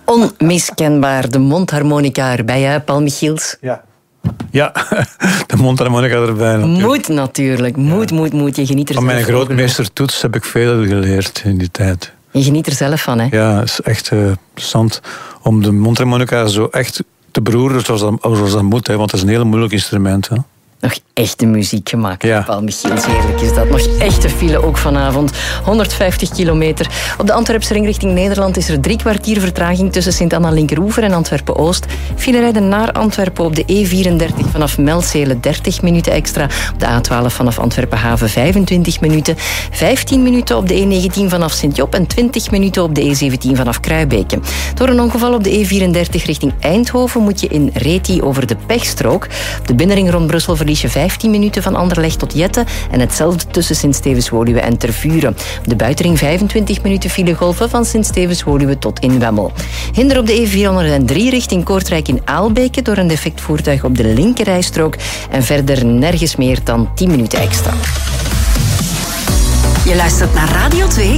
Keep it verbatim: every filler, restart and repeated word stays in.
Onmiskenbaar, de mondharmonica erbij, hè, Paul Michiels? Ja. Ja, de mondharmonica erbij natuurlijk. Moet natuurlijk, moet, ja. moet, moet. Je geniet er van zelf mijn grootmeester Toets heb ik veel geleerd in die tijd. Je geniet er zelf van, hè? Ja, het is echt uh, interessant om de mondharmonica zo echt te beroeren zoals dat, zoals dat moet, hè, want het is een heel moeilijk instrument. Hè. Nog echte muziek gemaakt. Ja. Paul Michiels, heerlijk is dat. Nog echte file ook vanavond. honderdvijftig kilometer. Op de Antwerpse ring richting Nederland is er drie kwartier vertraging tussen Sint-Anna-Linkeroever en Antwerpen-Oost. File rijden naar Antwerpen op de E vierendertig vanaf Melzele dertig minuten extra. Op de A twaalf vanaf Antwerpen-Haven vijfentwintig minuten. vijftien minuten op de E negentien vanaf Sint-Job en twintig minuten op de E zeventien vanaf Kruibeke. Door een ongeval op de E vierendertig richting Eindhoven moet je in Reti over de pechstrook. Op de binnenring rond Brussel verlies je vijftien minuten van Anderlecht tot Jette en hetzelfde tussen Sint-Stevens-Woluwe en Tervuren. Op de buitenring vijfentwintig minuten filegolven van Sint-Stevens-Woluwe tot in Wemmel. Hinder op de E vierhonderddrie richting Kortrijk in Aalbeke door een defect voertuig op de linkerrijstrook en verder nergens meer dan tien minuten extra. Je luistert naar Radio twee